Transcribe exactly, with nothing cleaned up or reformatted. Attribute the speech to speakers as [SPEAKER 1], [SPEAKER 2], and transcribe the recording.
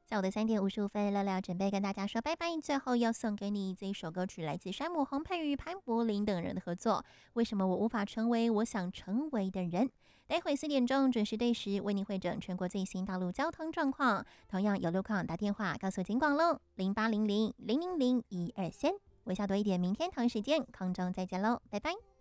[SPEAKER 1] 下午的三点五十五分，乐乐准备跟大家说拜拜。最后要送给你这一首歌曲，来自山姆洪佩瑜、潘柏林等人的合作。为什么我无法成为我想成为的人？待会四点钟准时对时为您会诊全国最新道路交通状况。同样有路况打电话告诉警广喽，零八零零零零零一二三。微笑多一点，明天同一时间空中再见喽，拜拜。